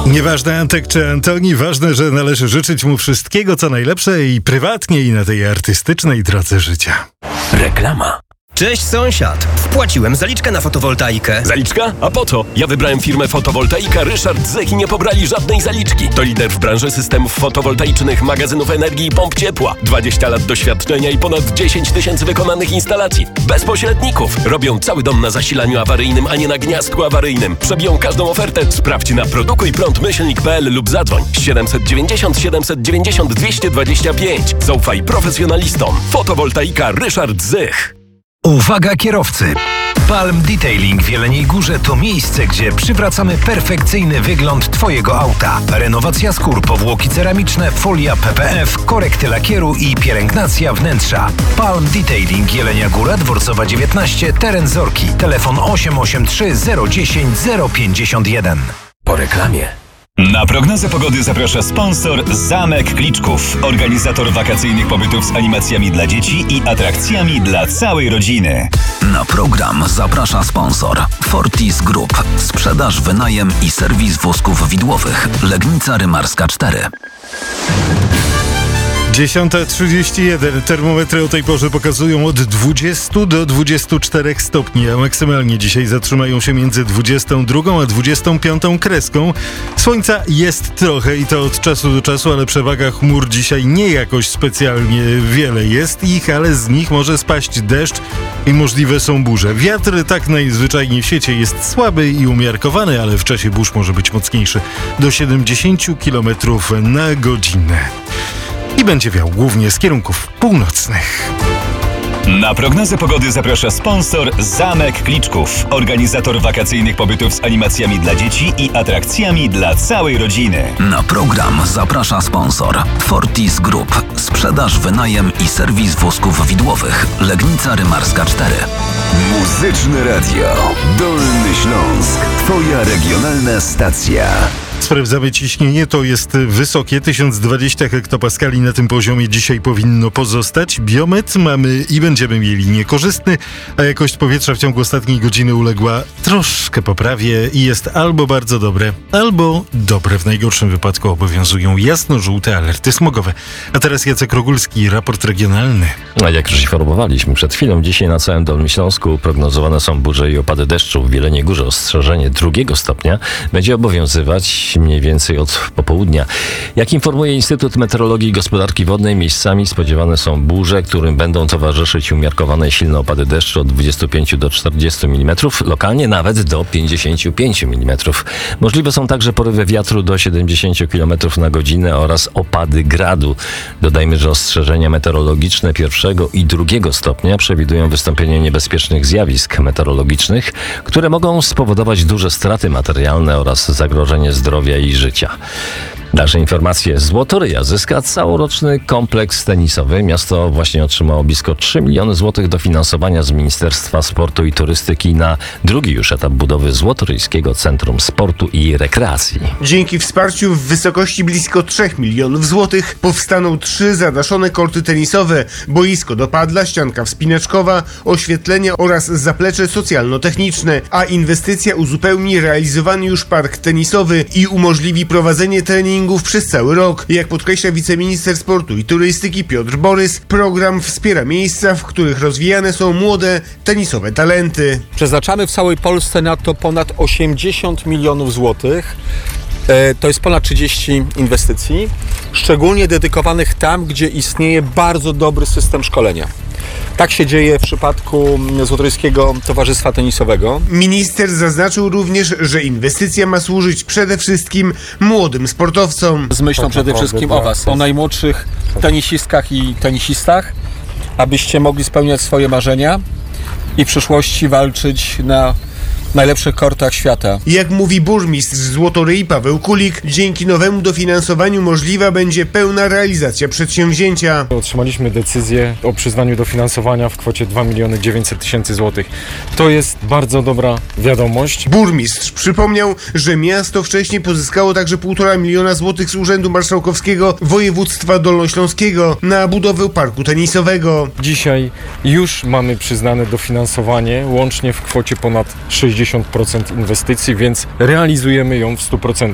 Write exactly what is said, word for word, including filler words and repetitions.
Nieważne Antek czy Antoni, ważne, że należy życzyć mu wszystkiego, co najlepsze i prywatnie, i na tej artystycznej drodze życia. Reklama. Cześć sąsiad, wpłaciłem zaliczkę na fotowoltaikę. Zaliczka? A po co? Ja wybrałem firmę Fotowoltaika Ryszard Zech i nie pobrali żadnej zaliczki. To lider w branży systemów fotowoltaicznych, magazynów energii i pomp ciepła. dwadzieścia lat doświadczenia i ponad dziesięć tysięcy wykonanych instalacji. Bez pośredników. Robią cały dom na zasilaniu awaryjnym, a nie na gniazdku awaryjnym. Przebiją każdą ofertę. Sprawdź na produkuj prąd myślnik kropka p l lub zadzwoń siedemset dziewięćdziesiąt siedemset dziewięćdziesiąt dwieście dwadzieścia pięć. Zaufaj profesjonalistom. Fotowoltaika Ryszard Zech. Uwaga kierowcy! Palm Detailing w Jeleniej Górze to miejsce, gdzie przywracamy perfekcyjny wygląd Twojego auta. Renowacja skór, powłoki ceramiczne, folia P P F, korekty lakieru i pielęgnacja wnętrza. Palm Detailing Jelenia Góra, Dworcowa dziewiętnaście, teren Zorki. Telefon osiem osiem trzy zero dziesięć zero pięćdziesiąt jeden. Po reklamie. Na prognozę pogody zaprasza sponsor Zamek Kliczków, organizator wakacyjnych pobytów z animacjami dla dzieci i atrakcjami dla całej rodziny. Na program zaprasza sponsor Fortis Group, sprzedaż, wynajem i serwis wózków widłowych. Legnica Rymarska cztery. dziesiąta trzydzieści jeden. Termometry o tej porze pokazują od dwudziestu do dwudziestu czterech stopni, a maksymalnie dzisiaj zatrzymają się między dwudziestą drugą a dwudziestą piątą kreską. Słońca jest trochę i to od czasu do czasu, ale przewaga chmur dzisiaj nie jakoś specjalnie wiele. Jest ich, ale z nich może spaść deszcz i możliwe są burze. Wiatr tak najzwyczajniej w świecie jest słaby i umiarkowany, ale w czasie burz może być mocniejszy do siedemdziesięciu kilometrów na godzinę. I będzie wiał głównie z kierunków północnych. Na prognozę pogody zaprasza sponsor Zamek Kliczków, organizator wakacyjnych pobytów z animacjami dla dzieci i atrakcjami dla całej rodziny. Na program zaprasza sponsor Fortis Group, sprzedaż, wynajem i serwis wózków widłowych. Legnica Rymarska cztery. Muzyczne Radio Dolny Śląsk. Twoja regionalna stacja. Sprawdzamy ciśnienie, to jest wysokie, tysiąc dwadzieścia hektopaskali, na tym poziomie dzisiaj powinno pozostać. Biometr mamy i będziemy mieli niekorzystny, a jakość powietrza w ciągu ostatniej godziny uległa troszkę poprawie i jest albo bardzo dobre, albo dobre. W najgorszym wypadku obowiązują jasno-żółte alerty smogowe. A teraz Jacek Rogulski, raport regionalny. A jak już informowaliśmy przed chwilą, dzisiaj na całym Dolnym Śląsku prognozowane są burze i opady deszczu. W Jeleniej Górze ostrzeżenie drugiego stopnia będzie obowiązywać mniej więcej od popołudnia. Jak informuje Instytut Meteorologii i Gospodarki Wodnej, miejscami spodziewane są burze, którym będą towarzyszyć umiarkowane i silne opady deszczu od dwudziestu pięciu do czterdziestu milimetrów, lokalnie nawet do pięćdziesięciu pięciu milimetrów. Możliwe są także porywy wiatru do siedemdziesięciu kilometrów na godzinę oraz opady gradu. Dodajmy, że ostrzeżenia meteorologiczne pierwszego i drugiego stopnia przewidują wystąpienie niebezpiecznych zjawisk meteorologicznych, które mogą spowodować duże straty materialne oraz zagrożenie zdrowia i życia. Dalsze informacje. Złotoryja zyska całoroczny kompleks tenisowy. Miasto właśnie otrzymało blisko trzy miliony złotych dofinansowania z Ministerstwa Sportu i Turystyki na drugi już etap budowy Złotoryjskiego Centrum Sportu i Rekreacji. Dzięki wsparciu w wysokości blisko trzech milionów złotych powstaną trzy zadaszone korty tenisowe, boisko do padla, ścianka wspinaczkowa, oświetlenie oraz zaplecze socjalno-techniczne, a inwestycja uzupełni realizowany już park tenisowy i umożliwi prowadzenie treningów przez cały rok. Jak podkreśla wiceminister sportu i turystyki Piotr Borys, program wspiera miejsca, w których rozwijane są młode tenisowe talenty. Przeznaczamy w całej Polsce na to ponad osiemdziesiąt milionów złotych. To jest ponad trzydzieści inwestycji, szczególnie dedykowanych tam, gdzie istnieje bardzo dobry system szkolenia. Tak się dzieje w przypadku Złotoryjskiego Towarzystwa Tenisowego. Minister zaznaczył również, że inwestycja ma służyć przede wszystkim młodym sportowcom. Z myślą tak przede wszystkim o Was, o najmłodszych tenisistkach i tenisistach, abyście mogli spełniać swoje marzenia i w przyszłości walczyć na najlepszych kortach świata. Jak mówi burmistrz Złotoryi Paweł Kulik, dzięki nowemu dofinansowaniu możliwa będzie pełna realizacja przedsięwzięcia. Otrzymaliśmy decyzję o przyznaniu dofinansowania w kwocie dwa miliony dziewięćset tysięcy złotych. To jest bardzo dobra wiadomość. Burmistrz przypomniał, że miasto wcześniej pozyskało także półtora miliona złotych z Urzędu Marszałkowskiego Województwa Dolnośląskiego na budowę parku tenisowego. Dzisiaj już mamy przyznane dofinansowanie łącznie w kwocie ponad sześćdziesiąt procent inwestycji, więc realizujemy ją w stu procentach.